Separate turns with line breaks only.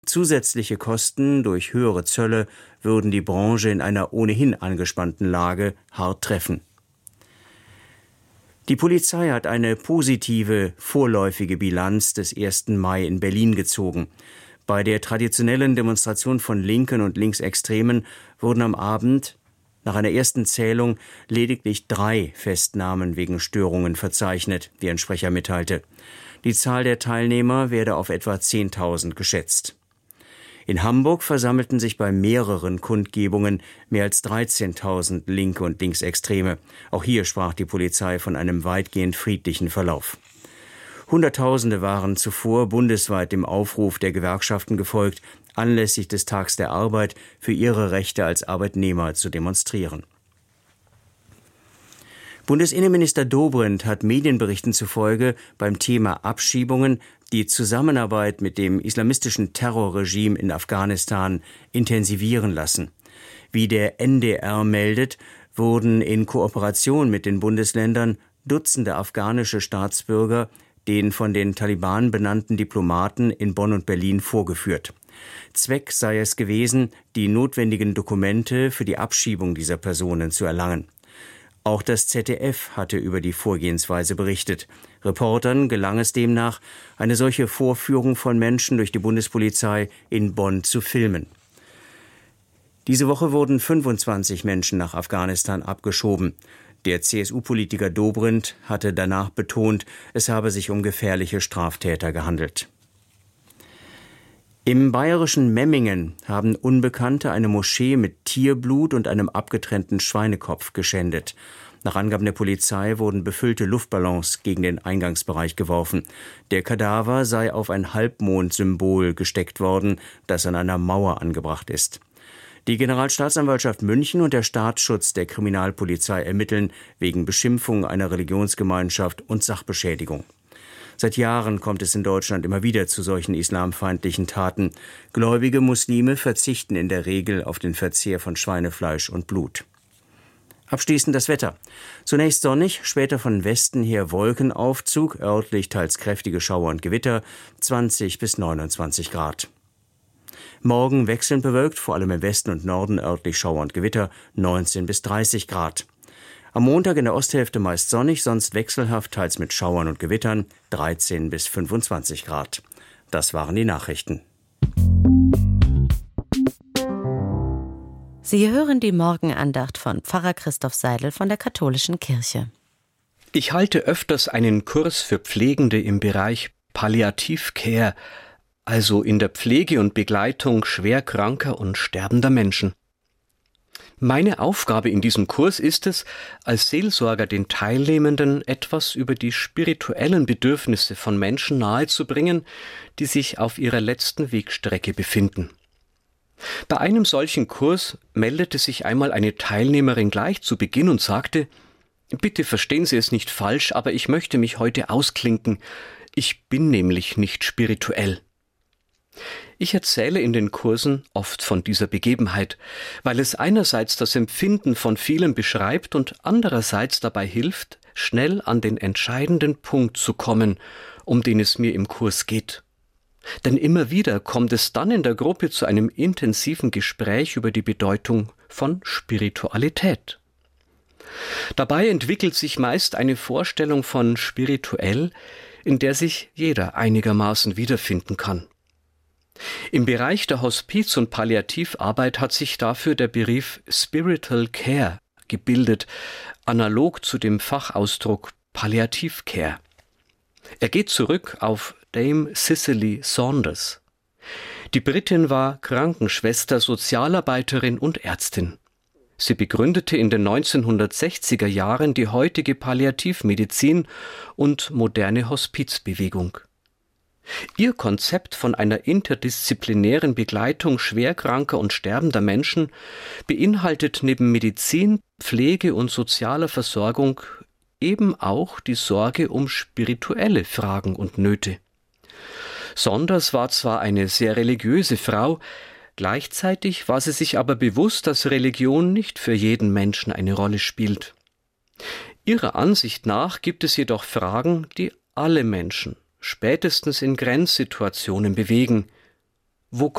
Zusätzliche Kosten durch höhere Zölle würden die Branche in einer ohnehin angespannten Lage hart treffen. Die Polizei hat eine positive, vorläufige Bilanz des 1. Mai in Berlin gezogen. Bei der traditionellen Demonstration von Linken und Linksextremen wurden am Abend nach einer ersten Zählung lediglich 3 Festnahmen wegen Störungen verzeichnet, wie ein Sprecher mitteilte. Die Zahl der Teilnehmer werde auf etwa 10.000 geschätzt. In Hamburg versammelten sich bei mehreren Kundgebungen mehr als 13.000 Linke und Linksextreme. Auch hier sprach die Polizei von einem weitgehend friedlichen Verlauf. Hunderttausende waren zuvor bundesweit dem Aufruf der Gewerkschaften gefolgt, anlässlich des Tags der Arbeit für ihre Rechte als Arbeitnehmer zu demonstrieren. Bundesinnenminister Dobrindt hat Medienberichten zufolge beim Thema Abschiebungen die Zusammenarbeit mit dem islamistischen Terrorregime in Afghanistan intensivieren lassen. Wie der NDR meldet, wurden in Kooperation mit den Bundesländern Dutzende afghanische Staatsbürger den von den Taliban benannten Diplomaten in Bonn und Berlin vorgeführt. Zweck sei es gewesen, die notwendigen Dokumente für die Abschiebung dieser Personen zu erlangen. Auch das ZDF hatte über die Vorgehensweise berichtet. Reportern gelang es demnach, eine solche Vorführung von Menschen durch die Bundespolizei in Bonn zu filmen. Diese Woche wurden 25 Menschen nach Afghanistan abgeschoben. Der CSU-Politiker Dobrindt hatte danach betont, es habe sich um gefährliche Straftäter gehandelt. Im bayerischen Memmingen haben Unbekannte eine Moschee mit Tierblut und einem abgetrennten Schweinekopf geschändet. Nach Angaben der Polizei wurden befüllte Luftballons gegen den Eingangsbereich geworfen. Der Kadaver sei auf ein Halbmondsymbol gesteckt worden, das an einer Mauer angebracht ist. Die Generalstaatsanwaltschaft München und der Staatsschutz der Kriminalpolizei ermitteln wegen Beschimpfung einer Religionsgemeinschaft und Sachbeschädigung. Seit Jahren kommt es in Deutschland immer wieder zu solchen islamfeindlichen Taten. Gläubige Muslime verzichten in der Regel auf den Verzehr von Schweinefleisch und Blut. Abschließend das Wetter. Zunächst sonnig, später von Westen her Wolkenaufzug, örtlich teils kräftige Schauer und Gewitter, 20 bis 29 Grad. Morgen wechselnd bewölkt, vor allem im Westen und Norden örtlich Schauer und Gewitter, 19 bis 30 Grad. Am Montag in der Osthälfte meist sonnig, sonst wechselhaft, teils mit Schauern und Gewittern, 13 bis 25 Grad. Das waren die Nachrichten.
Sie hören die Morgenandacht von Pfarrer Christoph Seidel von der Katholischen Kirche.
Ich halte öfters einen Kurs für Pflegende im Bereich Palliative Care, also in der Pflege und Begleitung schwer kranker und sterbender Menschen. Meine Aufgabe in diesem Kurs ist es, als Seelsorger den Teilnehmenden etwas über die spirituellen Bedürfnisse von Menschen nahezubringen, die sich auf ihrer letzten Wegstrecke befinden. Bei einem solchen Kurs meldete sich einmal eine Teilnehmerin gleich zu Beginn und sagte: Bitte verstehen Sie es nicht falsch, aber ich möchte mich heute ausklinken. Ich bin nämlich nicht spirituell. Ich erzähle in den Kursen oft von dieser Begebenheit, weil es einerseits das Empfinden von vielen beschreibt und andererseits dabei hilft, schnell an den entscheidenden Punkt zu kommen, um den es mir im Kurs geht. Denn immer wieder kommt es dann in der Gruppe zu einem intensiven Gespräch über die Bedeutung von Spiritualität. Dabei entwickelt sich meist eine Vorstellung von spirituell, in der sich jeder einigermaßen wiederfinden kann. Im Bereich der Hospiz- und Palliativarbeit hat sich dafür der Begriff Spiritual Care gebildet, analog zu dem Fachausdruck Palliative Care. Er geht zurück auf Dame Cicely Saunders. Die Britin war Krankenschwester, Sozialarbeiterin und Ärztin. Sie begründete in den 1960er Jahren die heutige Palliativmedizin und moderne Hospizbewegung. Ihr Konzept von einer interdisziplinären Begleitung schwerkranker und sterbender Menschen beinhaltet neben Medizin, Pflege und sozialer Versorgung eben auch die Sorge um spirituelle Fragen und Nöte. Saunders war zwar eine sehr religiöse Frau, gleichzeitig war sie sich aber bewusst, dass Religion nicht für jeden Menschen eine Rolle spielt. Ihrer Ansicht nach gibt es jedoch Fragen, die alle Menschen spätestens in Grenzsituationen bewegen. Wo